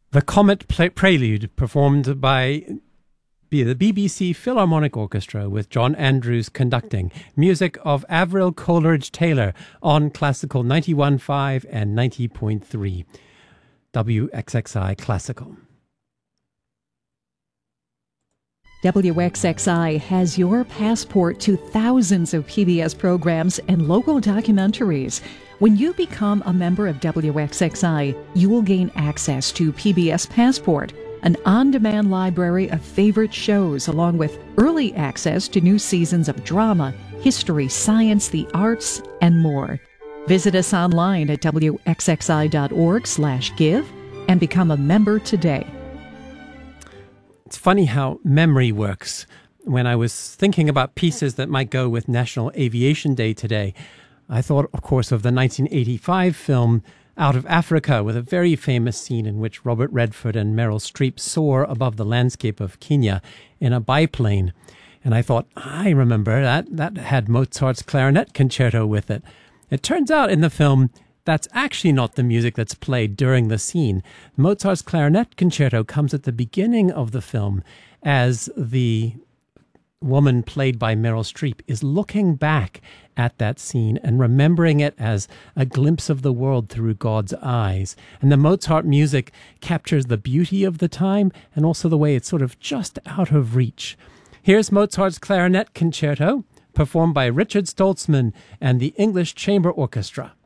The Comet Prelude, performed by the BBC Philharmonic Orchestra with John Andrews conducting. Music of Avril Coleridge-Taylor on Classical 91.5 and 90.3. WXXI Classical. WXXI has your passport to thousands of PBS programs and local documentaries. When you become a member of WXXI, you will gain access to PBS Passport, an on-demand library of favorite shows, along with early access to new seasons of drama, history, science, the arts, and more. Visit us online at wxxi.org/give and become a member today. It's funny how memory works. When I was thinking about pieces that might go with National Aviation Day today, I thought, of course, of the 1985 film Out of Africa, with a very famous scene in which Robert Redford and Meryl Streep soar above the landscape of Kenya in a biplane. And I thought, I remember that had Mozart's clarinet concerto with it. It turns out in the film, that's actually not the music that's played during the scene. Mozart's clarinet concerto comes at the beginning of the film as the woman played by Meryl Streep is looking back at that scene and remembering it as a glimpse of the world through God's eyes. And the Mozart music captures the beauty of the time and also the way it's sort of just out of reach. Here's Mozart's clarinet concerto, performed by Richard Stoltzman and the English Chamber Orchestra.